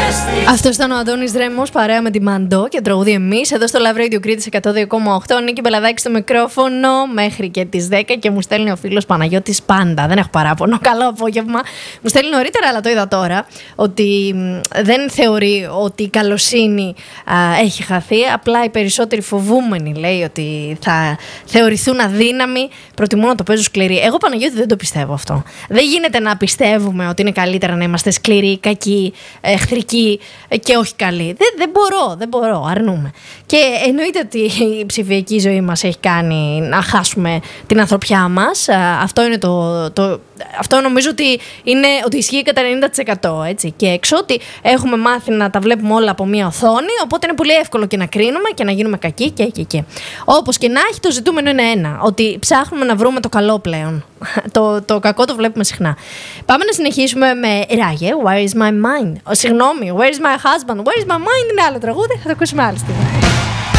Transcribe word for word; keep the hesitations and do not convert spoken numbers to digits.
Αυτό ήταν ο Αντώνης Ρέμος παρέα με τη Μαντό και τραγούδι εμείς εδώ στο Love Radio Κρήτης εκατό δύο κόμμα οκτώ. Νίκη Μπελαδάκη στο μικρόφωνο μέχρι και τις δέκα και μου στέλνει ο φίλος Παναγιώτης πάντα. Δεν έχω παράπονο. Καλό απόγευμα. Μου στέλνει νωρίτερα, αλλά το είδα τώρα, ότι δεν θεωρεί ότι η καλοσύνη α, έχει χαθεί. Απλά οι περισσότεροι φοβούμενοι, λέει, ότι θα θεωρηθούν αδύναμοι, προτιμούν να το παίζουν σκληροί. Εγώ, Παναγιώτη, δεν το πιστεύω αυτό. Δεν γίνεται να πιστεύουμε ότι είναι καλύτερα να είμαστε σκληροί, κακοί, εχθρικοί και όχι καλοί. Δεν, δεν μπορώ, δεν μπορώ, αρνούμε. Και εννοείται ότι η ψηφιακή ζωή μας έχει κάνει να χάσουμε την ανθρωπιά μας. Αυτό είναι το, το αυτό νομίζω ότι, είναι, ότι ισχύει κατά ενενήντα τοις εκατό, έτσι. Και έξω ότι έχουμε μάθει να τα βλέπουμε όλα από μία οθόνη, οπότε είναι πολύ εύκολο και να κρίνουμε και να γίνουμε κακοί και και και. Όπως και να έχει, το ζητούμενο είναι ένα, ότι ψάχνουμε να βρούμε το καλό πλέον. το, το κακό το βλέπουμε συχνά. Πάμε να συνεχίσουμε με Ράγε, Where is my mind? Oh, συγγνώμη, Where is my husband? Where is my mind είναι άλλο τραγούδι, θα το ακούσουμε άλλη στιγμή.